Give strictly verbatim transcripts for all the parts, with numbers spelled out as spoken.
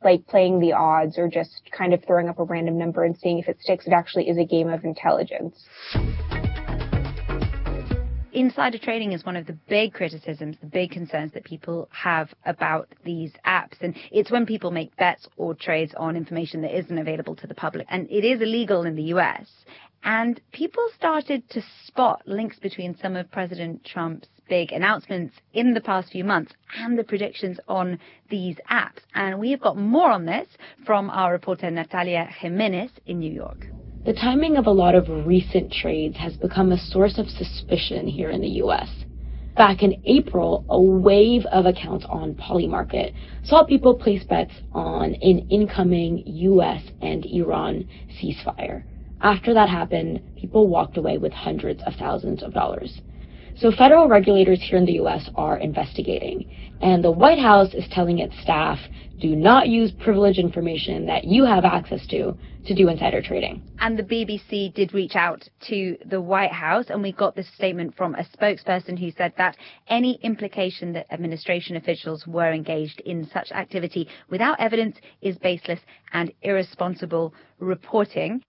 like playing the odds or just kind of throwing up a random number and seeing if it sticks. It actually is a game of intelligence. Insider trading is one of the big criticisms, the big concerns that people have about these apps. And it's when people make bets or trades on information that isn't available to the public. And it is illegal in the U S. And people started to spot links between some of President Trump's big announcements in the past few months and the predictions on these apps. And we have got more on this from our reporter Natalia Jimenez in New York. The timing of a lot of recent trades has become a source of suspicion here in the U S. Back in April, a wave of accounts on Polymarket saw people place bets on an incoming U S and Iran ceasefire. After that happened, people walked away with hundreds of thousands of dollars. So federal regulators here in the U S are investigating, and the White House is telling its staff, do not use privileged information that you have access to to do insider trading. And the B B C did reach out to the White House, and we got this statement from a spokesperson who said that any implication that administration officials were engaged in such activity without evidence is baseless and irresponsible reporting.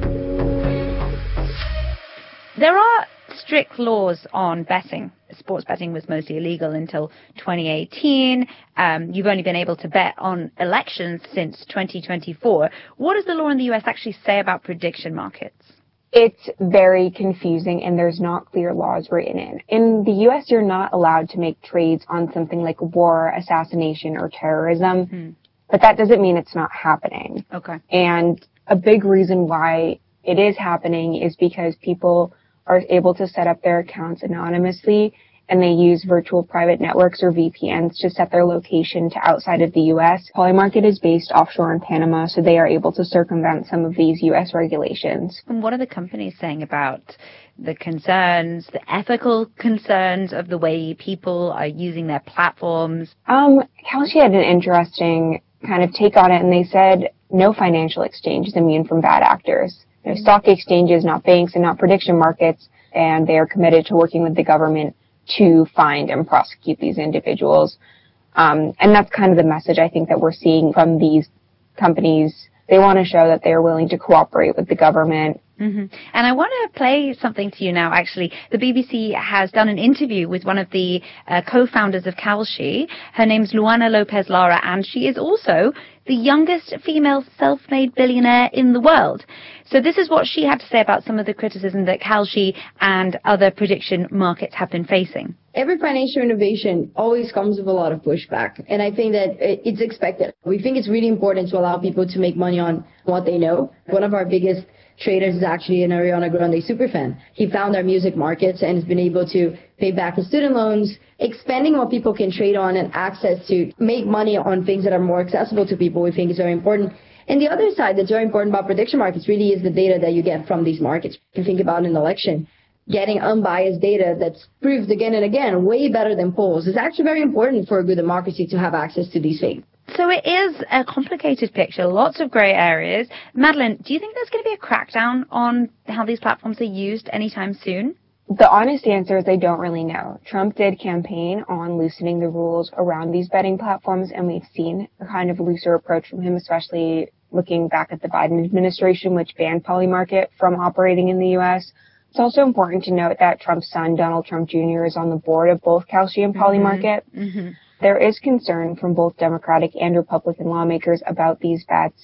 There are strict laws on betting. Sports betting was mostly illegal until twenty eighteen. Um, you've only been able to bet on elections since twenty twenty-four. What does the law in the U S actually say about prediction markets? It's very confusing, and there's not clear laws written in. In the U S, you're not allowed to make trades on something like war, assassination, or terrorism, hmm. but that doesn't mean it's not happening. Okay. And a big reason why it is happening is because people are able to set up their accounts anonymously, and they use virtual private networks or V P Ns to set their location to outside of the U S. Polymarket is based offshore in Panama, so they are able to circumvent some of these U S regulations. And what are the companies saying about the concerns, the ethical concerns of the way people are using their platforms? Um, Kalshi had an interesting kind of take on it, and they said no financial exchange is immune from bad actors. You know, stock exchanges, not banks, and not prediction markets, and they are committed to working with the government to find and prosecute these individuals. Um, and that's kind of the message I think that we're seeing from these companies. They want to show that they are willing to cooperate with the government. Mm-hmm. And I want to play something to you now, actually. The B B C has done an interview with one of the uh, co-founders of Kalshi. Her name's Luana Lopez Lara, and she is also the youngest female self-made billionaire in the world. So this is what she had to say about some of the criticism that Kalshi and other prediction markets have been facing. Every financial innovation always comes with a lot of pushback, and I think that it's expected. We think it's really important to allow people to make money on what they know. One of our biggest traders is actually an Ariana Grande superfan. He found our music markets and has been able to pay back his student loans, expanding what people can trade on and access to make money on things that are more accessible to people. We think is very important. And the other side that's very important about prediction markets really is the data that you get from these markets. If you think about an election, getting unbiased data that's proved again and again way better than polls is actually very important for a good democracy to have access to these things. So it is a complicated picture, lots of grey areas. Madeline, do you think there's going to be a crackdown on how these platforms are used anytime soon? The honest answer is I don't really know. Trump did campaign on loosening the rules around these betting platforms, and we've seen a kind of looser approach from him, especially looking back at the Biden administration, which banned Polymarket from operating in the U S. It's also important to note that Trump's son, Donald Trump Junior, is on the board of both Kalshi and Polymarket. Mm-hmm. Mm-hmm. There is concern from both Democratic and Republican lawmakers about these bets.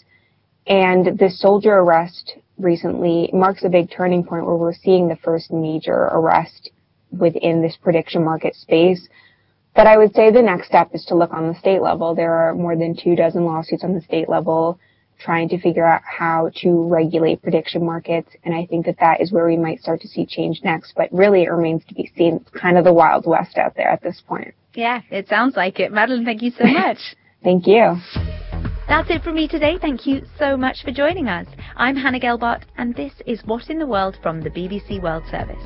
And the soldier arrest recently marks a big turning point where we're seeing the first major arrest within this prediction market space. But I would say the next step is to look on the state level. There are more than two dozen lawsuits on the state level trying to figure out how to regulate prediction markets. And I think that that is where we might start to see change next. But really, it remains to be seen. It's kind of the Wild West out there at this point. Yeah, it sounds like it. Madeline, thank you so much. Thank you. That's it from me today. Thank you so much for joining us. I'm Hannah Gelbart, and this is What in the World from the B B C World Service.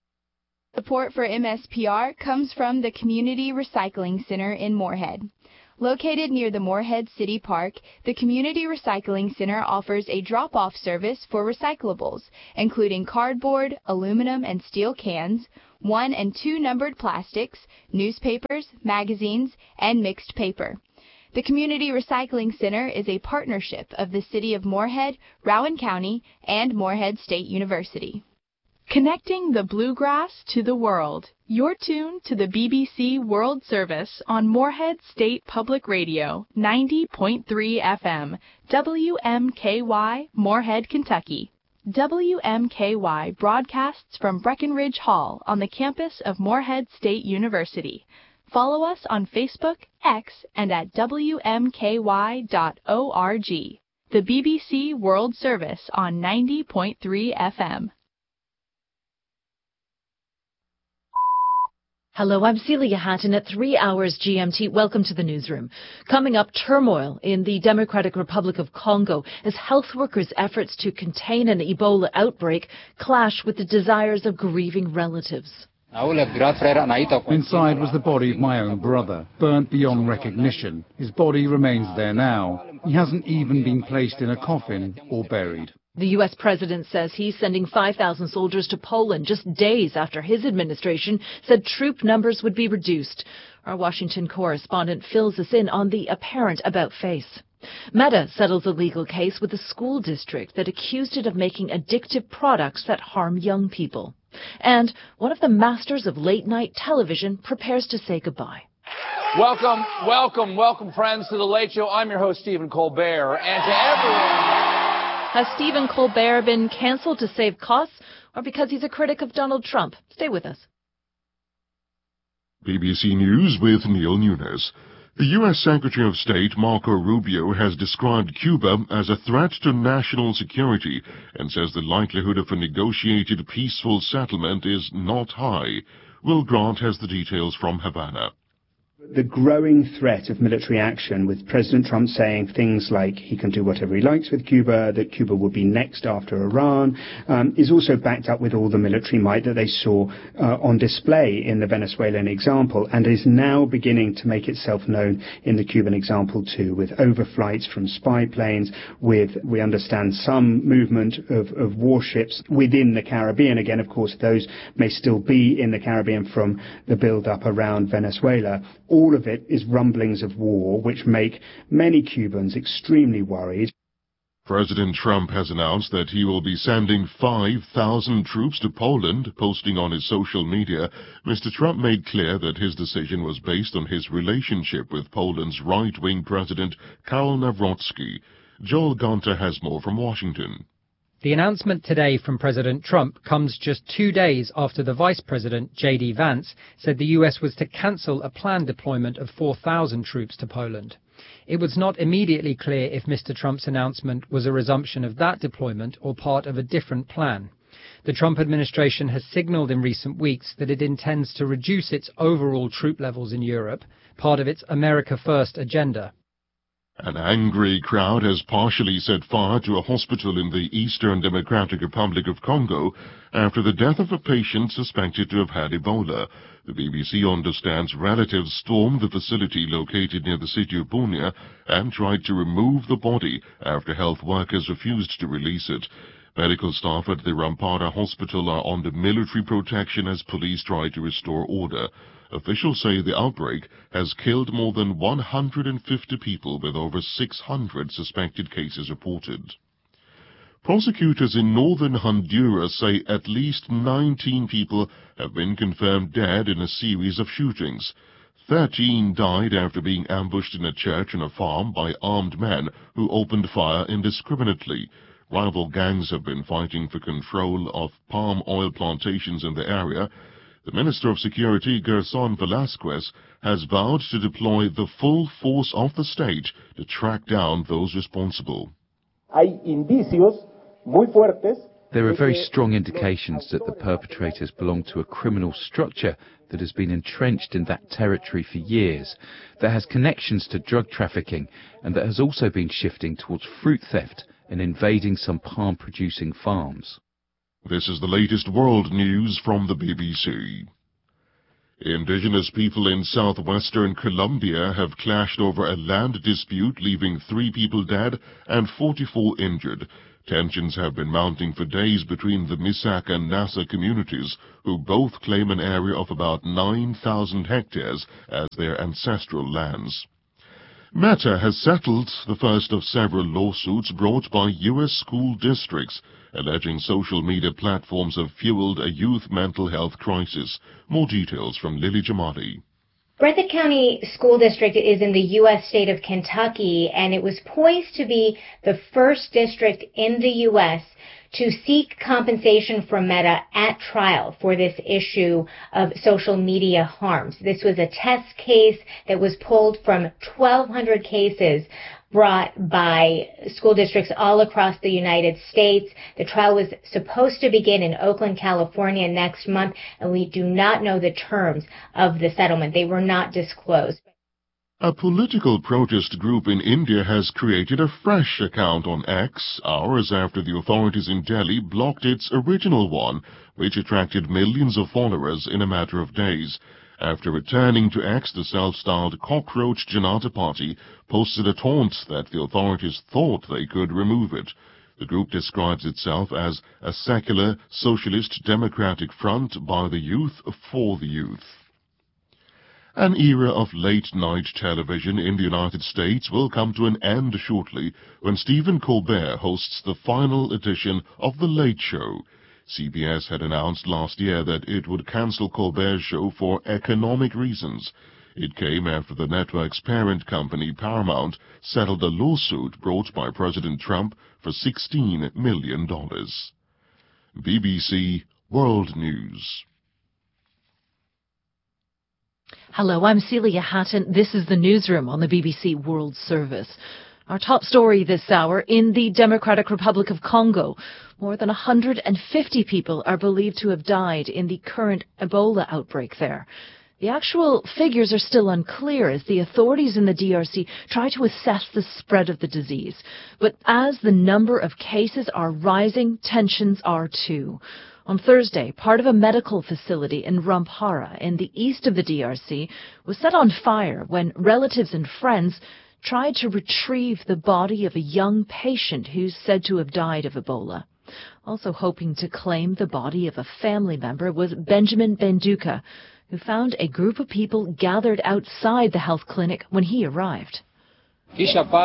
Support for M S P R comes from the Community Recycling Center in Moorhead. Located near the Moorhead City Park, the Community Recycling Center offers a drop-off service for recyclables, including cardboard, aluminum and steel cans, one and two numbered plastics, newspapers, magazines, and mixed paper. The Community Recycling Center is a partnership of the City of Moorhead, Rowan County, and Moorhead State University. Connecting the bluegrass to the world. You're tuned to the B B C World Service on Moorhead State Public Radio, ninety point three F M, W M K Y, Moorhead, Kentucky. W M K Y broadcasts from Breckenridge Hall on the campus of Moorhead State University. Follow us on Facebook, X, and at W M K Y dot org. The B B C World Service on ninety point three F M. Hello, I'm Celia Hatton at three hours G M T. Welcome to the newsroom. Coming up, turmoil in the Democratic Republic of Congo as health workers' efforts to contain an Ebola outbreak clash with the desires of grieving relatives. Inside was the body of my own brother, burnt beyond recognition. His body remains there now. He hasn't even been placed in a coffin or buried. The U S president says he's sending five thousand soldiers to Poland just days after his administration said troop numbers would be reduced. Our Washington correspondent fills us in on the apparent about-face. Meta settles a legal case with a school district that accused it of making addictive products that harm young people. And one of the masters of late-night television prepares to say goodbye. Welcome, welcome, welcome, friends, to The Late Show. I'm your host, Stephen Colbert, and to everyone... Has Stephen Colbert been cancelled to save costs or because he's a critic of Donald Trump? Stay with us. B B C News with Neil Nunes. The U S Secretary of State Marco Rubio has described Cuba as a threat to national security and says the likelihood of a negotiated peaceful settlement is not high. Will Grant has the details from Havana. The growing threat of military action, with President Trump saying things like he can do whatever he likes with Cuba, that Cuba will be next after Iran, um, is also backed up with all the military might that they saw uh, on display in the Venezuelan example, and is now beginning to make itself known in the Cuban example too, with overflights from spy planes, with, we understand, some movement of, of warships within the Caribbean. Again, of course, those may still be in the Caribbean from the build-up around Venezuela. All of it is rumblings of war, which make many Cubans extremely worried. President Trump has announced that he will be sending five thousand troops to Poland. Posting on his social media, Mister Trump made clear that his decision was based on his relationship with Poland's right-wing president, Karol Nawrocki. Joel Gunter has more from Washington. The announcement today from President Trump comes just two days after the Vice President, J D Vance, said the U S was to cancel a planned deployment of four thousand troops to Poland. It was not immediately clear if Mister Trump's announcement was a resumption of that deployment or part of a different plan. The Trump administration has signaled in recent weeks that it intends to reduce its overall troop levels in Europe, part of its America First agenda. An angry crowd has partially set fire to a hospital in the Eastern Democratic Republic of Congo after the death of a patient suspected to have had Ebola. The B B C understands relatives stormed the facility located near the city of Bunia and tried to remove the body after health workers refused to release it. Medical staff at the Rampara Hospital are under military protection as police try to restore order. Officials say the outbreak has killed more than one hundred fifty people, with over six hundred suspected cases reported. Prosecutors in northern Honduras say at least nineteen people have been confirmed dead in a series of shootings. Thirteen died after being ambushed in a church and a farm by armed men who opened fire indiscriminately. Rival gangs have been fighting for control of palm oil plantations in the area. The Minister of Security, Gerson Velasquez, has vowed to deploy the full force of the state to track down those responsible. There are very strong indications that the perpetrators belong to a criminal structure that has been entrenched in that territory for years, that has connections to drug trafficking, and that has also been shifting towards fruit theft and invading some palm-producing farms. This is the latest world news from the B B C. Indigenous people in southwestern Colombia have clashed over a land dispute, leaving three people dead and forty-four injured. Tensions have been mounting for days between the Misak and Nasa communities, who both claim an area of about nine thousand hectares as their ancestral lands. Meta has settled the first of several lawsuits brought by U S school districts, alleging social media platforms have fueled a youth mental health crisis. More details from Lily Jamadi. Breathitt County School District is in the U S state of Kentucky, and it was poised to be the first district in the U S to seek compensation from Meta at trial for this issue of social media harms. This was a test case that was pulled from twelve hundred cases brought by school districts all across the United States. The trial was supposed to begin in Oakland, California next month, and we do not know the terms of the settlement. They were not disclosed. A political protest group in India has created a fresh account on X, hours after the authorities in Delhi blocked its original one, which attracted millions of followers in a matter of days. After returning to X, the self-styled Cockroach Janata Party posted a taunt that the authorities thought they could remove it. The group describes itself as a secular, socialist, democratic front by the youth for the youth. An era of late-night television in the United States will come to an end shortly when Stephen Colbert hosts the final edition of The Late Show. C B S had announced last year that it would cancel Colbert's show for economic reasons. It came after the network's parent company, Paramount, settled a lawsuit brought by President Trump for sixteen million dollars. B B C World News. Hello, I'm Celia Hatton. This is the newsroom on the B B C World Service. Our top story this hour, in the Democratic Republic of Congo, more than one hundred fifty people are believed to have died in the current Ebola outbreak there. The actual figures are still unclear as the authorities in the D R C try to assess the spread of the disease. But as the number of cases are rising, tensions are too. On Thursday, part of a medical facility in Rwampara in the east of the D R C was set on fire when relatives and friends tried to retrieve the body of a young patient who's said to have died of Ebola. Also hoping to claim the body of a family member was Benjamin Benduka, who found a group of people gathered outside the health clinic when he arrived. They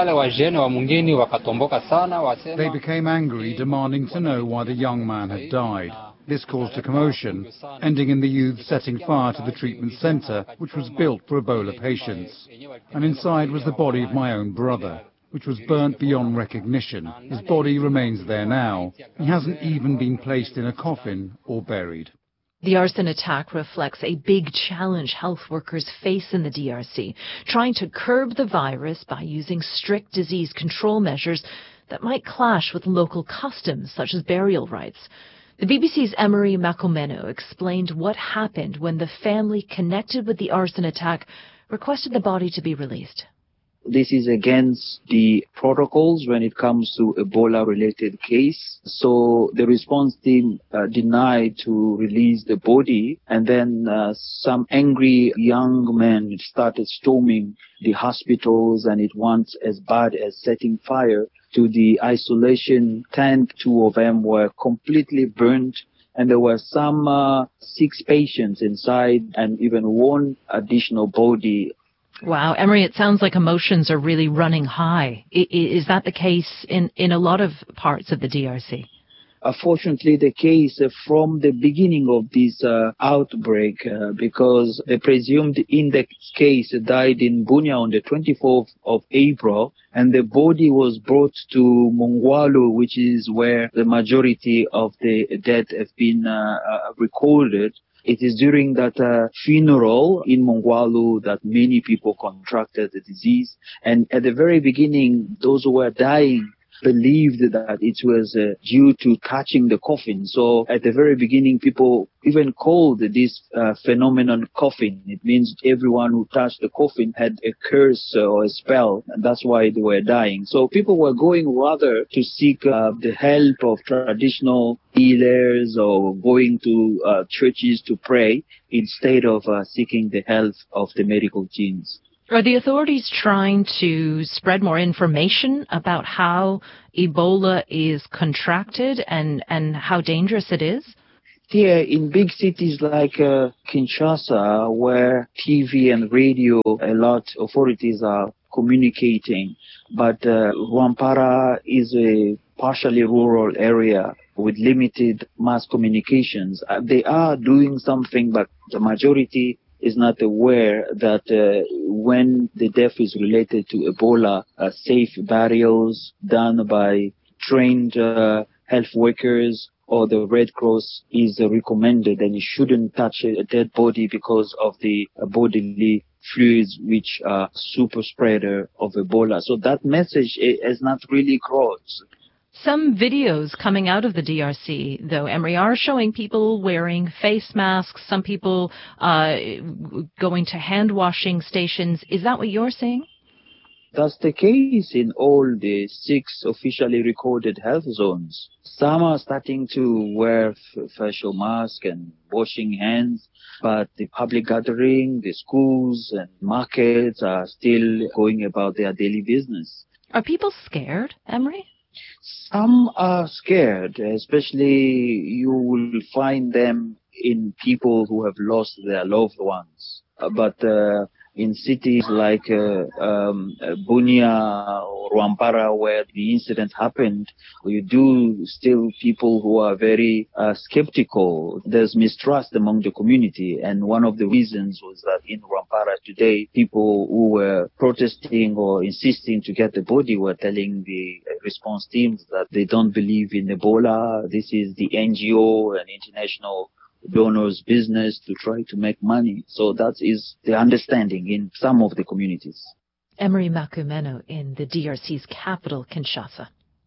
became angry, demanding to know why the young man had died. This caused a commotion, ending in the youth setting fire to the treatment center, which was built for Ebola patients. And inside was the body of my own brother, which was burnt beyond recognition. His body remains there now. He hasn't even been placed in a coffin or buried. The arson attack reflects a big challenge health workers face in the D R C, trying to curb the virus by using strict disease control measures that might clash with local customs, such as burial rites. The B B C's Emery Makomeno explained what happened when the family connected with the arson attack requested the body to be released. This is against the protocols when it comes to Ebola-related case. So the response team uh, denied to release the body, and then uh, some angry young men started storming the hospitals, and it went as bad as setting fire to the isolation tent. Two of them were completely burnt, and there were some uh, six patients inside and even one additional body. Wow, Emery, it sounds like emotions are really running high. I, is that the case in, in a lot of parts of the D R C? Unfortunately, the case uh, from the beginning of this uh, outbreak, uh, because the presumed index case died in Bunia on the twenty-fourth of April, and the body was brought to Mongwalu, which is where the majority of the death have been uh, uh, recorded. It is during that uh, funeral in Mongwalu that many people contracted the disease. And at the very beginning, those who were dying believed that it was uh, due to catching the coffin. So at the very beginning, people even called this uh, phenomenon coffin. It means everyone who touched the coffin had a curse or a spell, and that's why they were dying. So people were going rather to seek uh, the help of traditional healers or going to uh, churches to pray instead of uh, seeking the help of the medical teams. Are the authorities trying to spread more information about how Ebola is contracted and, and how dangerous it is? Here in big cities like uh, Kinshasa, where T V and radio, a lot of authorities are communicating. But uh, Rwampara is a partially rural area with limited mass communications. Uh, they are doing something, but the majority is not aware that uh, when the death is related to Ebola, uh, safe burials done by trained uh, health workers or the Red Cross is uh, recommended, and you shouldn't touch a dead body because of the uh, bodily fluids which are super spreader of Ebola. So that message has not really crossed. Some videos coming out of the D R C, though, Emery, are showing people wearing face masks, some people uh, going to hand-washing stations. Is that what you're seeing? That's the case in all the six officially recorded health zones. Some are starting to wear f- facial masks and washing hands, but the public gathering, the schools and markets are still going about their daily business. Are people scared, Emery? Some are scared, especially you will find them in people who have lost their loved ones. Uh, but uh, in cities like uh, um, Bunia or Rwampara, where the incident happened, you do still people who are very uh, skeptical. There's mistrust among the community, and one of the reasons was that in Rwampara today, people who were protesting or insisting to get the body were telling the response teams that they don't believe in Ebola. This is the N G O and international donors' business to try to make money. So that is the understanding in some of the communities. Emery Makumeno in the D R C's capital, Kinshasa.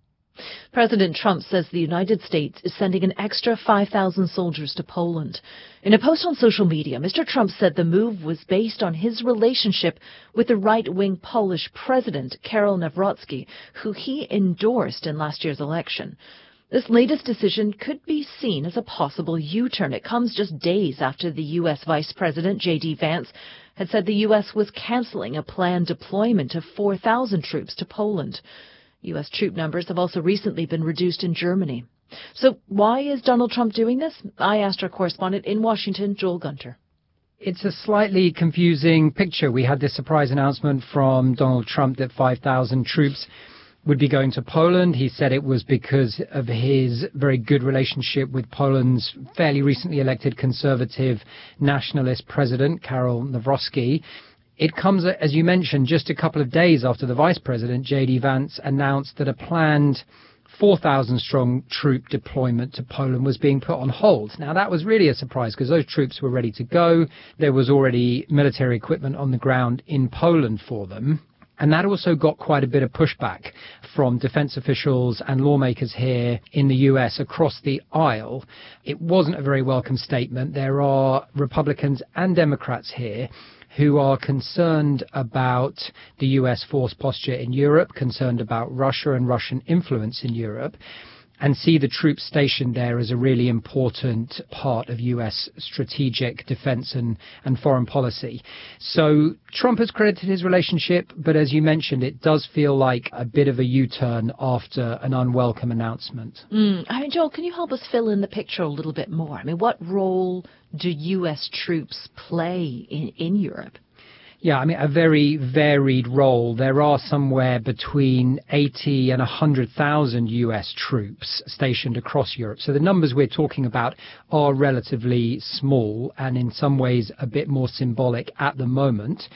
President Trump says the United States is sending an extra five thousand soldiers to Poland. In a post on social media, Mister Trump said the move was based on his relationship with the right-wing Polish president, Karol Nawrocki, who he endorsed in last year's election. This latest decision could be seen as a possible U-turn. It comes just days after the U S Vice President, J D Vance, had said the U S was canceling a planned deployment of four thousand troops to Poland. U S troop numbers have also recently been reduced in Germany. So why is Donald Trump doing this? I asked our correspondent in Washington, Joel Gunter. It's a slightly confusing picture. We had this surprise announcement from Donald Trump that five thousand troops would be going to Poland. He said it was because of his very good relationship with Poland's fairly recently elected conservative nationalist president, Karol Nawrocki. It comes, as you mentioned, just a couple of days after the vice president, J D Vance, announced that a planned four thousand strong troop deployment to Poland was being put on hold. Now, that was really a surprise because those troops were ready to go. There was already military equipment on the ground in Poland for them. And that also got quite a bit of pushback from defense officials and lawmakers here in the U S across the aisle. It wasn't a very welcome statement. There are Republicans and Democrats here who are concerned about the U S force posture in Europe, concerned about Russia and Russian influence in Europe, and see the troops stationed there as a really important part of U S strategic defense and, and foreign policy. So Trump has credited his relationship, but as you mentioned, it does feel like a bit of a U-turn after an unwelcome announcement. Mm. I mean, Joel, can you help us fill in the picture a little bit more? I mean, what role do U S troops play in, in Europe? Yeah, I mean, a very varied role. There are somewhere between eighty and one hundred thousand U S troops stationed across Europe. So the numbers we're talking about are relatively small and in some ways a bit more symbolic at the moment.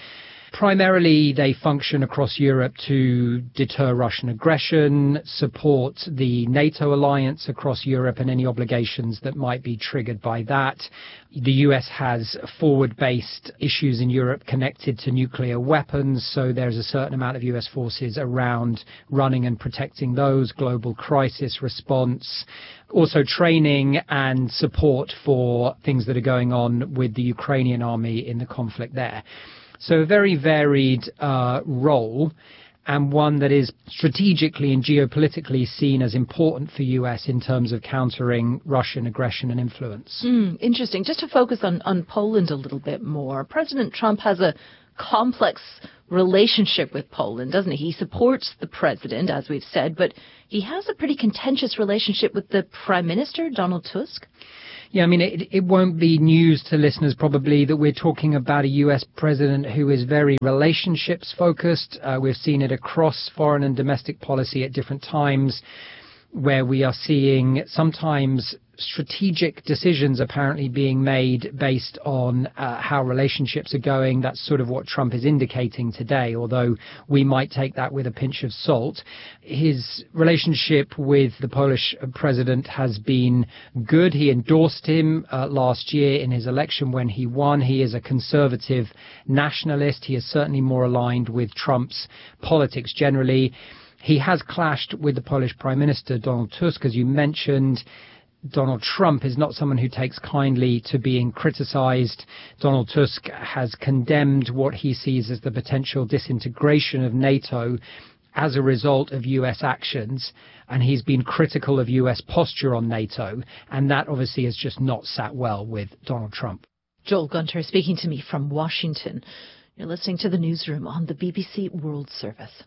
Primarily, they function across Europe to deter Russian aggression, support the NATO alliance across Europe and any obligations that might be triggered by that. The U S has forward-based issues in Europe connected to nuclear weapons, so there's a certain amount of U S forces around running and protecting those, global crisis response, also training and support for things that are going on with the Ukrainian army in the conflict there. So a very varied uh, role, and one that is strategically and geopolitically seen as important for U S in terms of countering Russian aggression and influence. Mm, interesting. Just to focus on, on Poland a little bit more, President Trump has a complex relationship with Poland, doesn't he? He supports the president, as we've said, but he has a pretty contentious relationship with the Prime Minister, Donald Tusk. Yeah, I mean, it, it won't be news to listeners probably that we're talking about a U S president who is very relationships focused. Uh, we've seen it across foreign and domestic policy at different times, where we are seeing sometimes strategic decisions apparently being made based on uh, how relationships are going. That's sort of what Trump is indicating today, although we might take that with a pinch of salt. His relationship with the Polish president has been good. He endorsed him uh, last year in his election when he won. He is a conservative nationalist. He is certainly more aligned with Trump's politics generally. He has clashed with the Polish Prime Minister, Donald Tusk, as you mentioned. Donald Trump is not someone who takes kindly to being criticized. Donald Tusk has condemned what he sees as the potential disintegration of NATO as a result of U S actions, and he's been critical of U S posture on NATO, and that obviously has just not sat well with Donald Trump. Joel Gunter speaking to me from Washington. You're listening to the Newsroom on the B B C World Service.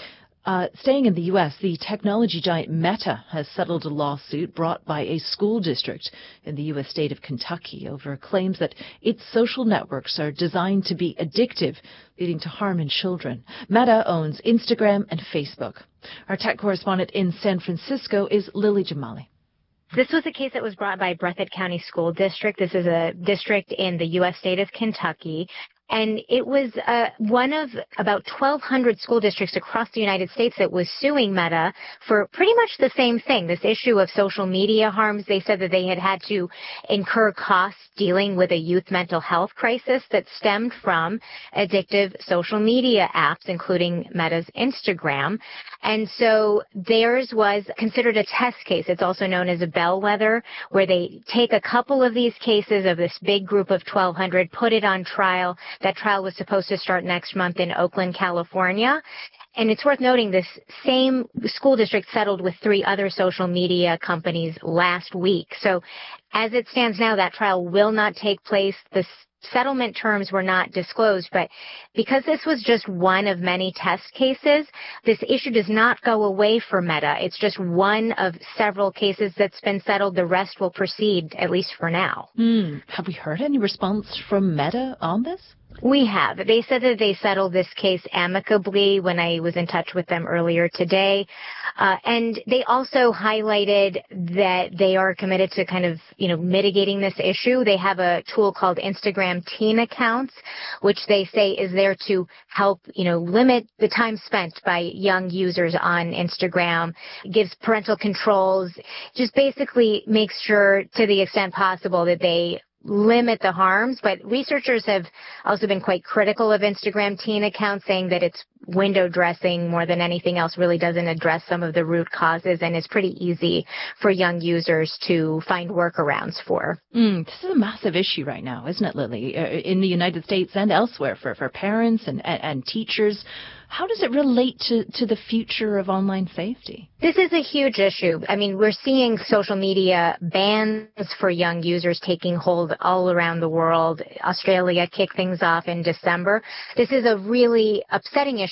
Uh, staying in the U S, the technology giant Meta has settled a lawsuit brought by a school district in the U S state of Kentucky over claims that its social networks are designed to be addictive, leading to harm in children. Meta owns Instagram and Facebook. Our tech correspondent in San Francisco is Lily Jamali. This was a case that was brought by Breathitt County School District. This is a district in the U S state of Kentucky. And it was uh, one of about twelve hundred school districts across the United States that was suing Meta for pretty much the same thing, this issue of social media harms. They said that they had had to incur costs dealing with a youth mental health crisis that stemmed from addictive social media apps, including Meta's Instagram. And so theirs was considered a test case. It's also known as a bellwether, where they take a couple of these cases of this big group of twelve hundred, put it on trial. That trial was supposed to start next month in Oakland, California. And it's worth noting this same school district settled with three other social media companies last week. So as it stands now, that trial will not take place. The settlement terms were not disclosed, but because this was just one of many test cases, this issue does not go away for Meta. It's just one of several cases that's been settled. The rest will proceed, at least for now. Mm. Have we heard any response from Meta on this? We have. They said that they settled this case amicably when I was in touch with them earlier today. Uh, and they also highlighted that they are committed to kind of, you know, mitigating this issue. They have a tool called Instagram Teen Accounts, which they say is there to help, you know, limit the time spent by young users on Instagram, gives parental controls, just basically makes sure to the extent possible that they limit the harms. But researchers have also been quite critical of Instagram Teen Accounts, saying that it's window dressing more than anything else, really doesn't address some of the root causes, and is pretty easy for young users to find workarounds for. Mm, this is a massive issue right now, isn't it, Lily, uh, in the United States and elsewhere for, for parents and, and, and teachers. How does it relate to, to the future of online safety? This is a huge issue. I mean, we're seeing social media bans for young users taking hold all around the world. Australia kicked things off in December. This is a really upsetting issue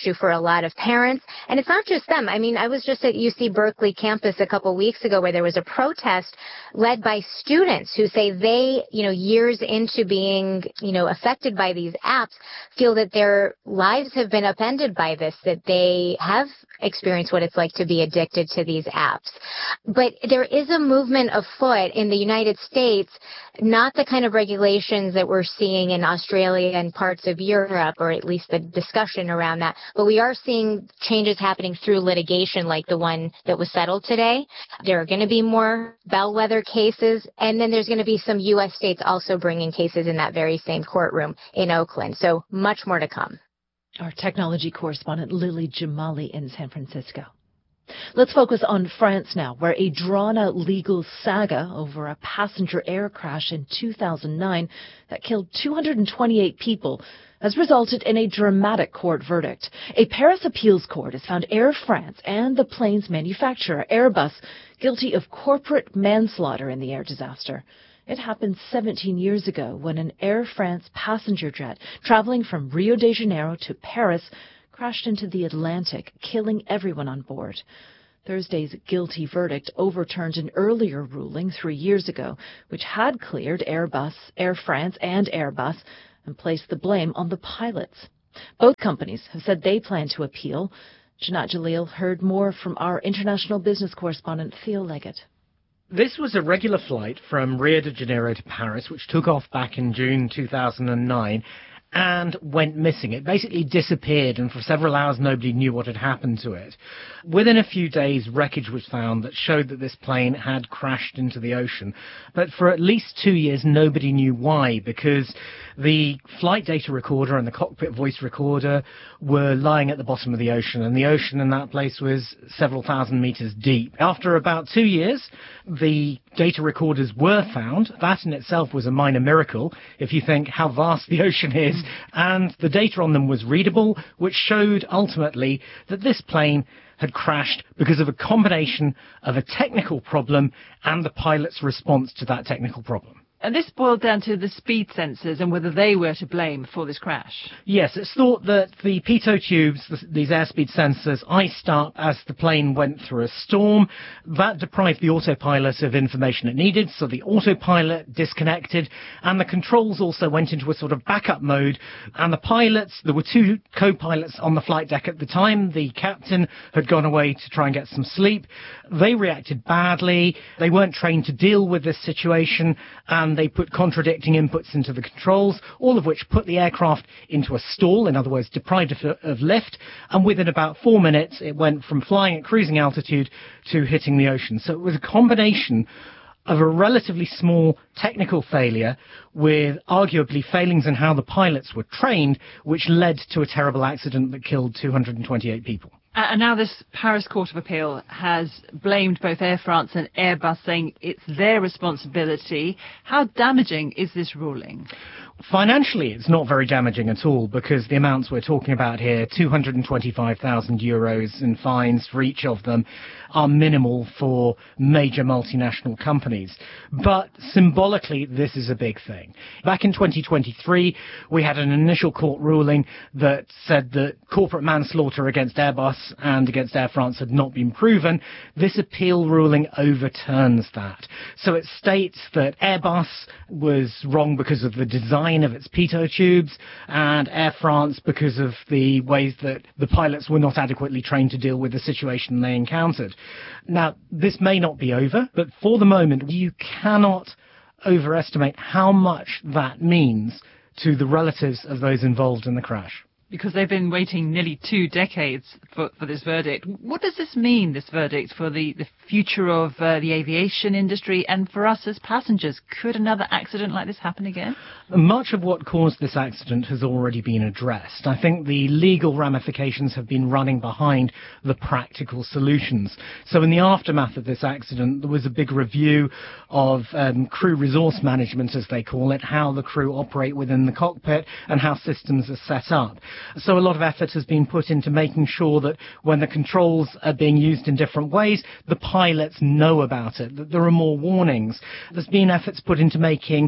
issue for a lot of parents. And it's not just them. I mean, I was just at U C Berkeley campus a couple weeks ago where there was a protest led by students who say they, you know, years into being, you know, affected by these apps, feel that their lives have been upended by this, that they have experienced what it's like to be addicted to these apps. But there is a movement afoot in the United States, not the kind of regulations that we're seeing in Australia and parts of Europe, or at least the discussion around that, but we are seeing changes happening through litigation like the one that was settled today. There are going to be more bellwether cases, and then there's going to be some U S states also bringing cases in that very same courtroom in Oakland. So much more to come. Our technology correspondent Lily Jamali in San Francisco. Let's focus on France now, where a drawn-out legal saga over a passenger air crash in two thousand nine that killed two hundred twenty-eight people has resulted in a dramatic court verdict. A Paris appeals court has found Air France and the plane's manufacturer, Airbus, guilty of corporate manslaughter in the air disaster. It happened seventeen years ago when an Air France passenger jet traveling from Rio de Janeiro to Paris crashed into the Atlantic, killing everyone on board. Thursday's guilty verdict overturned an earlier ruling three years ago, which had cleared Airbus, Air France and Airbus and placed the blame on the pilots. Both companies have said they plan to appeal. Janat Jalil heard more from our international business correspondent Theo Leggett. This was a regular flight from Rio de Janeiro to Paris, which took off back in June two thousand nine and went missing. It basically disappeared, and for several hours nobody knew what had happened to it. Within a few days, wreckage was found that showed that this plane had crashed into the ocean. But for at least two years, nobody knew why, because the flight data recorder and the cockpit voice recorder were lying at the bottom of the ocean, and the ocean in that place was several thousand meters deep. After about two years, the data recorders were found. That in itself was a minor miracle, if you think how vast the ocean is. And the data on them was readable, which showed ultimately that this plane had crashed because of a combination of a technical problem and the pilot's response to that technical problem. And this boiled down to the speed sensors and whether they were to blame for this crash. Yes, it's thought that the pitot tubes, these airspeed sensors, iced up as the plane went through a storm. That deprived the autopilot of information it needed, so the autopilot disconnected, and the controls also went into a sort of backup mode. And the pilots, there were two co-pilots on the flight deck at the time. The captain had gone away to try and get some sleep. They reacted badly. They weren't trained to deal with this situation, and they put contradicting inputs into the controls, all of which put the aircraft into a stall, in other words, deprived of, of lift, and within about four minutes it went from flying at cruising altitude to hitting the ocean. So it was a combination of a relatively small technical failure with arguably failings in how the pilots were trained, which led to a terrible accident that killed two hundred twenty-eight people. And now this Paris Court of Appeal has blamed both Air France and Airbus, saying it's their responsibility. How damaging is this ruling? Financially, it's not very damaging at all, because the amounts we're talking about here, two hundred twenty-five thousand euros in fines for each of them, are minimal for major multinational companies. But symbolically, this is a big thing. Back in twenty twenty-three, we had an initial court ruling that said that corporate manslaughter against Airbus and against Air France had not been proven. This appeal ruling overturns that. So it states that Airbus was wrong because of the design of its pitot tubes, and Air France because of the ways that the pilots were not adequately trained to deal with the situation they encountered. Now, this may not be over, but for the moment, you cannot overestimate how much that means to the relatives of those involved in the crash. Because they've been waiting nearly two decades for, for this verdict. What does this mean, this verdict, for the, the future of uh, the aviation industry and for us as passengers? Could another accident like this happen again? Much of what caused this accident has already been addressed. I think the legal ramifications have been running behind the practical solutions. So in the aftermath of this accident, there was a big review of um, crew resource management, as they call it, how the crew operate within the cockpit and how systems are set up. So a lot of effort has been put into making sure that when the controls are being used in different ways, the pilots know about it, that there are more warnings. There's been efforts put into making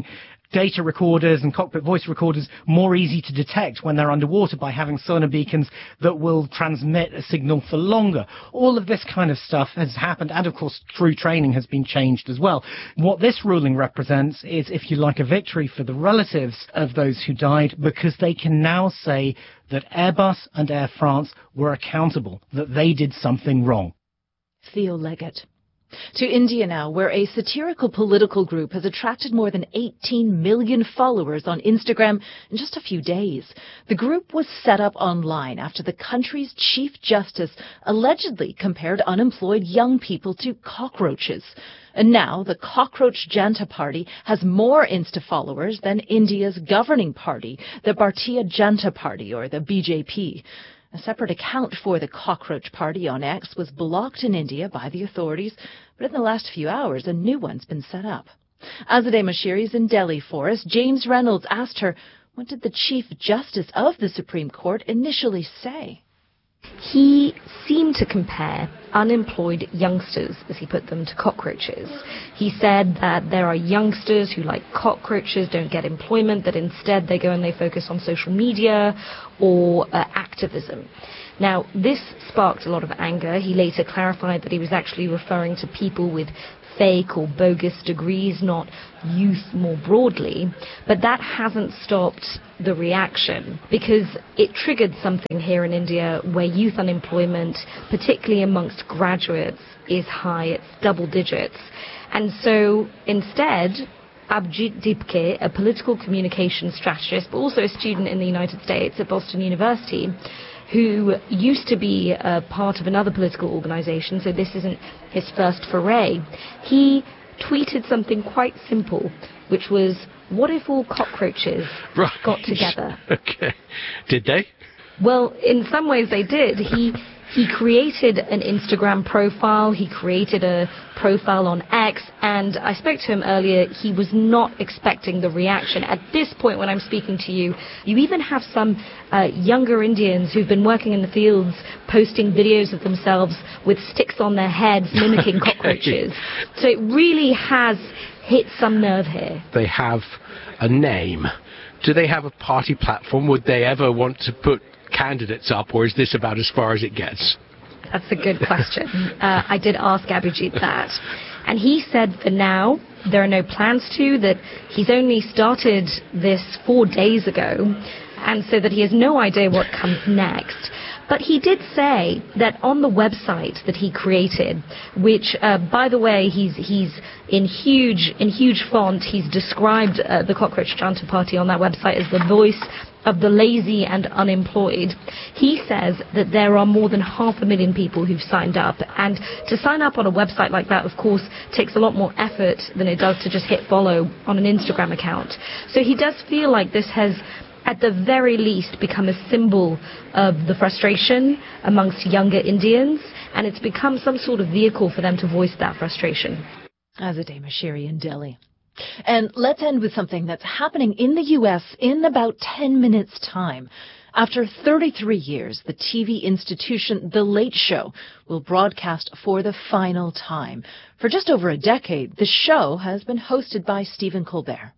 data recorders and cockpit voice recorders more easy to detect when they're underwater by having sonar beacons that will transmit a signal for longer. All of this kind of stuff has happened, and of course crew training has been changed as well. What this ruling represents is, if you like, a victory for the relatives of those who died, because they can now say that Airbus and Air France were accountable, that they did something wrong. Theo Leggett. To India now, where a satirical political group has attracted more than eighteen million followers on Instagram in just a few days. The group was set up online after the country's Chief Justice allegedly compared unemployed young people to cockroaches. And now the Cockroach Janta Party has more Insta followers than India's governing party, the Bharatiya Janata Party, or the B J P. A separate account for the Cockroach Party on X was blocked in India by the authorities, but in the last few hours a new one's been set up. Azadeh Mashiri is in Delhi for us. James Reynolds asked her, what did the Chief Justice of the Supreme Court initially say? He seemed to compare unemployed youngsters, as he put them, to cockroaches. He said that there are youngsters who, like cockroaches, don't get employment, that instead they go and they focus on social media or uh, activism. Now, this sparked a lot of anger. He later clarified that he was actually referring to people with fake or bogus degrees, not youth more broadly. But that hasn't stopped the reaction, because it triggered something here in India where youth unemployment, particularly amongst graduates, is high. It's double digits. And so instead, Abhijit Dipke, a political communications strategist, but also a student in the United States at Boston University, who used to be a part of another political organization, so this isn't his first foray, he tweeted something quite simple, which was, what if all cockroaches right. got together? Okay. Did they? Well, in some ways they did. He he created an Instagram profile, he created a profile on X, and I spoke to him earlier. He was not expecting the reaction. At this point when I'm speaking to you, you even have some uh, younger Indians who've been working in the fields posting videos of themselves with sticks on their heads mimicking okay. cockroaches. So it really has hit some nerve here. They have a name. Do they have a party platform? Would they ever want to put candidates up, or is this about as far as it gets? That's a good question. uh, I did ask Abhijit that, and he said for now there are no plans to, that he's only started this four days ago, and so that he has no idea what comes next. But he did say that on the website that he created, which, uh, by the way, he's he's in huge in huge font, he's described uh, the Cockroach Janta Party on that website as the voice of the lazy and unemployed. He says that there are more than half a million people who've signed up, and to sign up on a website like that, of course, takes a lot more effort than it does to just hit follow on an Instagram account. So he does feel like this has, at the very least, become a symbol of the frustration amongst younger Indians, and it's become some sort of vehicle for them to voice that frustration. Azadeh Mashiri in Delhi. And let's end with something that's happening in the U S in about ten minutes' time. After thirty-three years, the T V institution The Late Show will broadcast for the final time. For just over a decade, the show has been hosted by Stephen Colbert.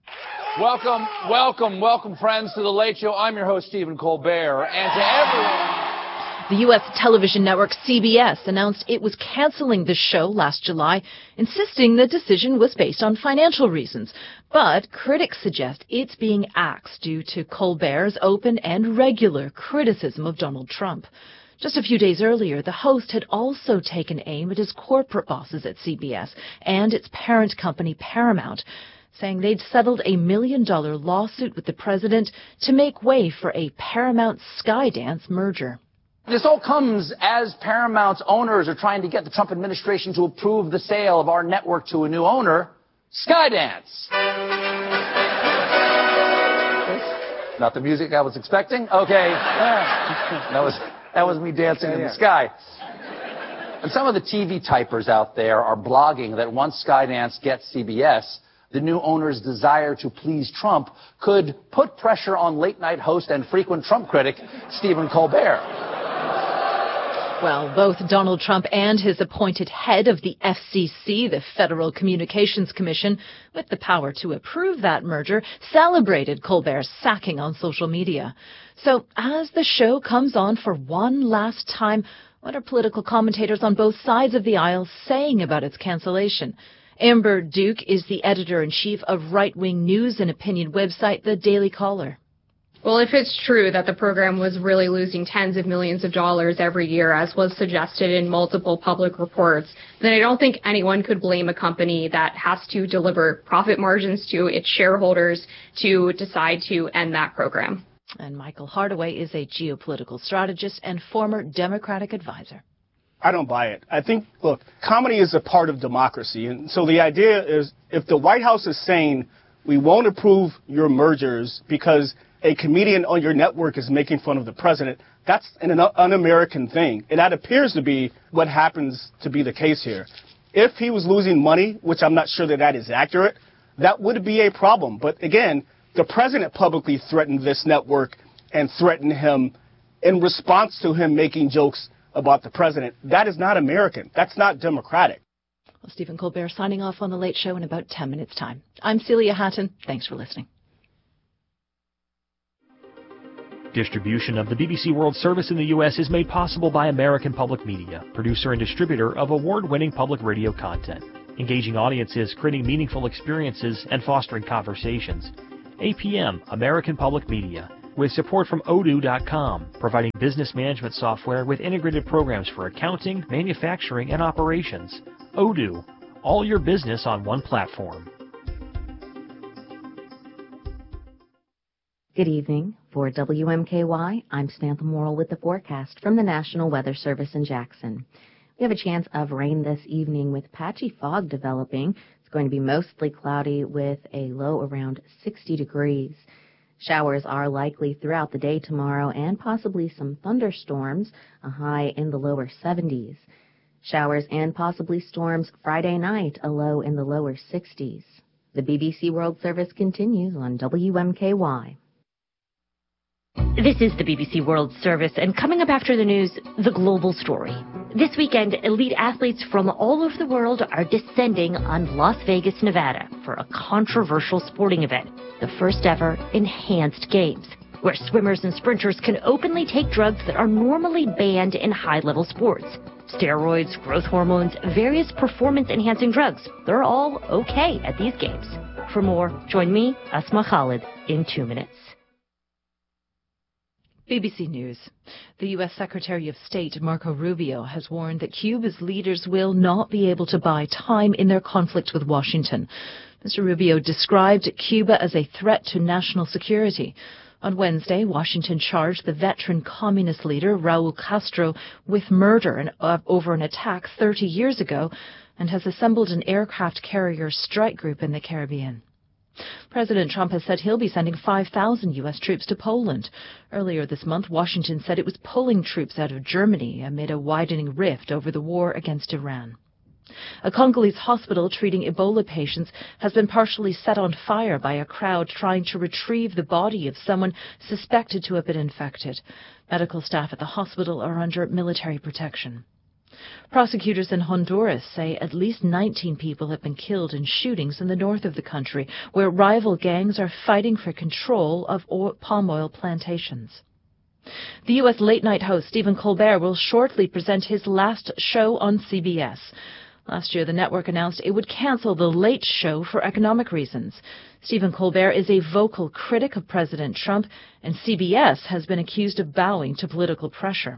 Welcome, welcome, welcome, friends, to The Late Show. I'm your host, Stephen Colbert, and to everyone... The U S television network C B S announced it was canceling the show last July, insisting the decision was based on financial reasons. But critics suggest it's being axed due to Colbert's open and regular criticism of Donald Trump. Just a few days earlier, the host had also taken aim at his corporate bosses at C B S and its parent company Paramount, saying they'd settled a million-dollar lawsuit with the president to make way for a Paramount-Skydance merger. This all comes as Paramount's owners are trying to get the Trump administration to approve the sale of our network to a new owner, Skydance. Not the music I was expecting? Okay. That was, that was me dancing in the sky. And some of the T V typers out there are blogging that once Skydance gets C B S, the new owner's desire to please Trump could put pressure on late-night host and frequent Trump critic Stephen Colbert. Well, both Donald Trump and his appointed head of the F C C, the Federal Communications Commission, with the power to approve that merger, celebrated Colbert's sacking on social media. So as the show comes on for one last time, what are political commentators on both sides of the aisle saying about its cancellation? Amber Duke is the editor-in-chief of right-wing news and opinion website The Daily Caller. Well, if it's true that the program was really losing tens of millions of dollars every year, as was suggested in multiple public reports, then I don't think anyone could blame a company that has to deliver profit margins to its shareholders to decide to end that program. And Michael Hardaway is a geopolitical strategist and former Democratic advisor. I don't buy it. I think, look, comedy is a part of democracy. And so the idea is if the White House is saying we won't approve your mergers because a comedian on your network is making fun of the president, that's an un-American thing. And that appears to be what happens to be the case here. If he was losing money, which I'm not sure that that is accurate, that would be a problem. But again, the president publicly threatened this network and threatened him in response to him making jokes about the president. That is not American. That's not democratic. Well, Stephen Colbert signing off on The Late Show in about ten minutes' time. I'm Celia Hatton. Thanks for listening. Distribution of the B B C World Service in the U S is made possible by American Public Media, producer and distributor of award-winning public radio content, engaging audiences, creating meaningful experiences, and fostering conversations. A P M, American Public Media, with support from Odoo dot com, providing business management software with integrated programs for accounting, manufacturing, and operations. Odoo, all your business on one platform. Good evening. For W M K Y, I'm Samantha Morrill with the forecast from the National Weather Service in Jackson. We have a chance of rain this evening with patchy fog developing. It's going to be mostly cloudy with a low around sixty degrees. Showers are likely throughout the day tomorrow and possibly some thunderstorms, a high in the lower seventies. Showers and possibly storms Friday night, a low in the lower sixties. The B B C World Service continues on W M K Y. This is the B B C World Service, and coming up after the news, the global story. This weekend, elite athletes from all over the world are descending on Las Vegas, Nevada for a controversial sporting event, the first ever enhanced games, where swimmers and sprinters can openly take drugs that are normally banned in high-level sports. Steroids, growth hormones, various performance-enhancing drugs, they're all okay at these games. For more, join me, Asma Khalid, in two minutes. B B C News. The U S Secretary of State Marco Rubio has warned that Cuba's leaders will not be able to buy time in their conflict with Washington. Mister Rubio described Cuba as a threat to national security. On Wednesday, Washington charged the veteran communist leader Raul Castro with murder and, uh, over an attack thirty years ago and has assembled an aircraft carrier strike group in the Caribbean. President Trump has said he'll be sending five thousand U S troops to Poland. Earlier this month, Washington said it was pulling troops out of Germany amid a widening rift over the war against Iran. A Congolese hospital treating Ebola patients has been partially set on fire by a crowd trying to retrieve the body of someone suspected to have been infected. Medical staff at the hospital are under military protection. Prosecutors in Honduras say at least nineteen people have been killed in shootings in the north of the country, where rival gangs are fighting for control of oil, palm oil plantations. The U S late-night host Stephen Colbert will shortly present his last show on C B S. Last year, the network announced it would cancel The Late Show for economic reasons. Stephen Colbert is a vocal critic of President Trump, and C B S has been accused of bowing to political pressure.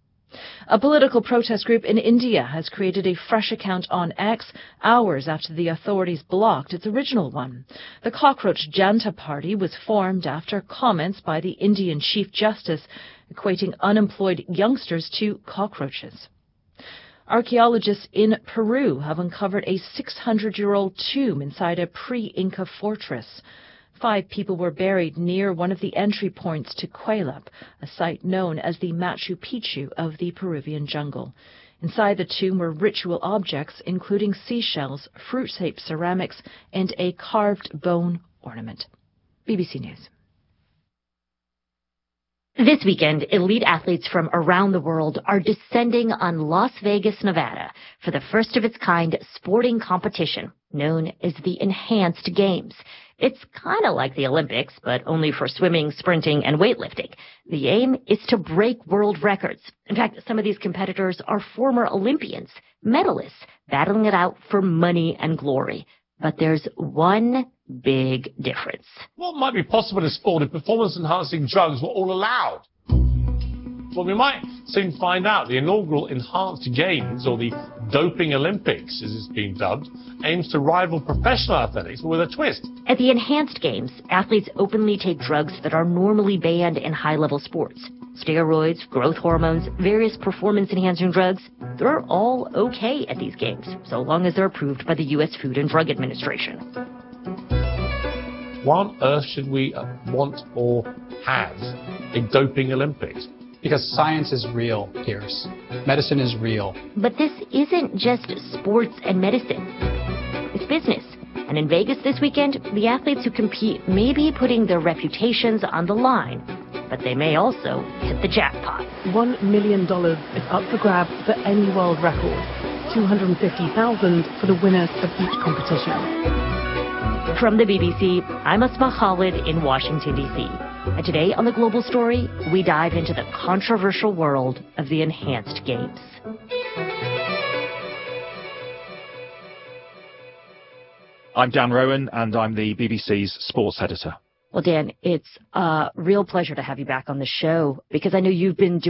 A political protest group in India has created a fresh account on X hours after the authorities blocked its original one. The Cockroach Janta Party was formed after comments by the Indian Chief Justice equating unemployed youngsters to cockroaches. Archaeologists in Peru have uncovered a six hundred year old tomb inside a pre-Inca fortress. Five people were buried near one of the entry points to Cuelap, a site known as the Machu Picchu of the Peruvian jungle. Inside the tomb were ritual objects, including seashells, fruit-shaped ceramics, and a carved bone ornament. B B C News. This weekend, elite athletes from around the world are descending on Las Vegas, Nevada for the first of its kind sporting competition known as the Enhanced Games. It's kind of like the Olympics, but only for swimming, sprinting, and weightlifting. The aim is to break world records. In fact, some of these competitors are former Olympians, medalists, battling it out for money and glory. But there's one big difference. What might be possible in sport if performance-enhancing drugs were all allowed? Well, we might soon find out. The inaugural Enhanced Games, or the Doping Olympics, as it's been dubbed, aims to rival professional athletics, but with a twist. At the Enhanced Games, athletes openly take drugs that are normally banned in high-level sports. Steroids, growth hormones, various performance-enhancing drugs, they're all okay at these games, so long as they're approved by the U S Food and Drug Administration. Why on earth should we want or have a Doping Olympics? Because science is real, Pierce. Medicine is real. But this isn't just sports and medicine. It's business. And in Vegas this weekend, the athletes who compete may be putting their reputations on the line, but they may also hit the jackpot. One million dollars is up for grabs for any world record. two hundred fifty thousand dollars for the winners of each competition. From the B B C, I'm Asma Khalid in Washington, D C. And today on The Global Story, we dive into the controversial world of the Enhanced Games. I'm Dan Rowan, and I'm the B B C's sports editor. Well, Dan, it's a real pleasure to have you back on the show, because I know you've been doing